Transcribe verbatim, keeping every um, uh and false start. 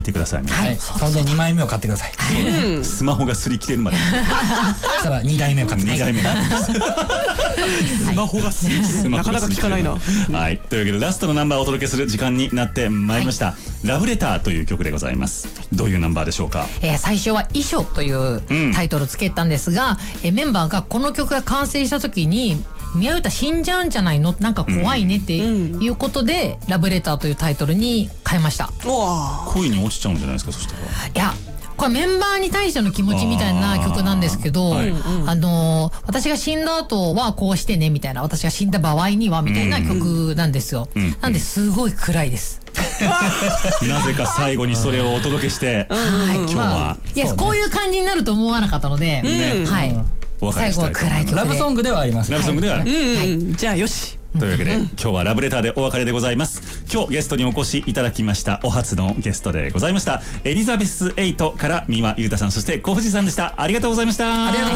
てくださいね。 はい、それでにまいめを買ってください。 スマホが擦り切れるまで。 そしたらにだいめを買ってください。 にだいめ。 スマホがすなかなか聞かないな。 はい、というわけでラストのナンバーをお届けする時間になってまいりました、はい、ラブレターという曲でございます。どういうナンバーでしょうか。 えー、最初は遺書というタイトルをつけたんですが、うん、えメンバーがこの曲が完成した時に宮歌死んじゃうんじゃないの、なんか怖いねっていうことで、うん、ラブレターというタイトルに変えました。 恋に落ちちゃうんじゃないですか、そしたら。 いや、これメンバーに対しての気持ちみたいな曲なんですけど、あ、はい、あのー、私が死んだ後はこうしてねみたいな、私が死んだ場合にはみたいな曲なんですよ、うんうん、なんですごい暗いです。 なぜか最後にそれをお届けして、はい、今日は、まあ、 いや、こういう感じになると思わなかったので、ね、はい、最後は暗い曲でラブソングではあります。 ラブソングではある、 はい、じゃあよし。 というわけで、うん、今日はラブレターでお別れでございます。今日ゲストにお越しいただきましたお初のゲストでございましたエリザベスエイトから三輪優太さん、そして小藤さんでした。ありがとうございました。